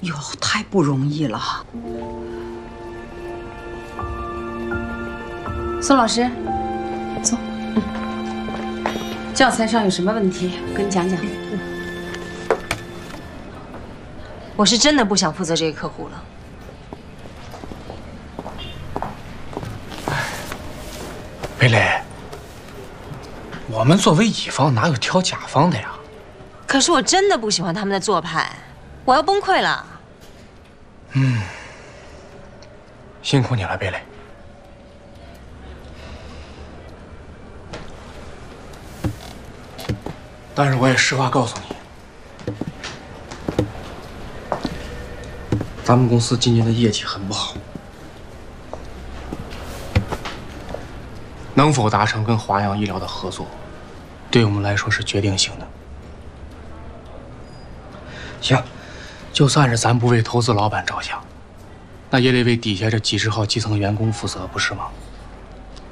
哟，太不容易了。 宋老师，坐。教材上有什么问题，我跟你讲讲。 我是真的不想负责这个客户了。 贝蕾，我们作为乙方哪有挑甲方的呀？ 可是我真的不喜欢他们的做派，我要崩溃了。 辛苦你了，贝蕾。但是我也实话告诉你，咱们公司今年的业绩很不好，能否达成跟华阳医疗的合作，对我们来说是决定性的。行，就算是咱不为投资老板着想，那也得为底下这几十号基层员工负责，不是吗？